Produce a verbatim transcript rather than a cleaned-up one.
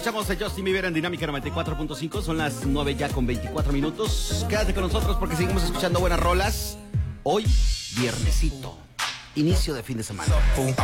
escuchamos a Justin Bieber en Dinámica noventa y cuatro punto cinco. Son las nueve ya con veinticuatro minutos. Quédate con nosotros porque seguimos escuchando buenas rolas. Hoy, viernesito. Inicio de fin de semana.